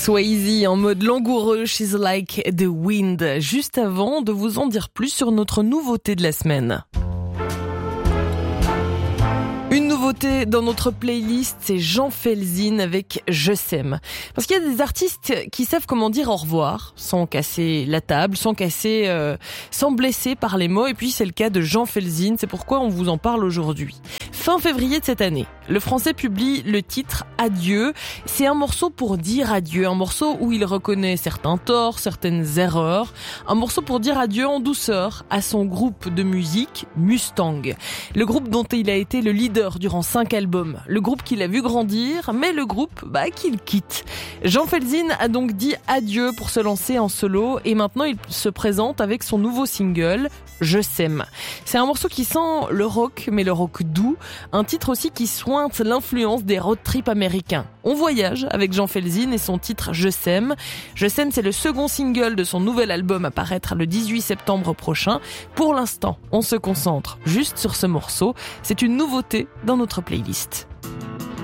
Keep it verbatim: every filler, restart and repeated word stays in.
Swayze en mode langoureux, She's Like the Wind, juste avant de vous en dire plus sur notre nouveauté de la semaine. Une nouveauté dans notre playlist, c'est Jean Felzine avec Je s'aime. Parce qu'il y a des artistes qui savent comment dire au revoir, sans casser la table, sans casser, euh, sans blesser par les mots. Et puis c'est le cas de Jean Felzine, c'est pourquoi on vous en parle aujourd'hui. Fin février de cette année, le Français publie le titre Adieu. C'est un morceau pour dire adieu, un morceau où il reconnaît certains torts, certaines erreurs, un morceau pour dire adieu en douceur à son groupe de musique Mustang. Le groupe dont il a été le leader durant cinq albums, le groupe qu'il a vu grandir, mais le groupe bah, qu'il quitte. Jean Felzine a donc dit adieu pour se lancer en solo et maintenant il se présente avec son nouveau single Je s'aime. C'est un morceau qui sent le rock, mais le rock doux, un titre aussi qui sointe l'influence des road trips américains. On voyage avec Jean Felzine et son titre Je s'aime. Je s'aime, c'est le second single de son nouvel album à paraître le dix-huit septembre prochain. Pour l'instant, on se concentre juste sur ce morceau. C'est une nouveauté dans notre playlist.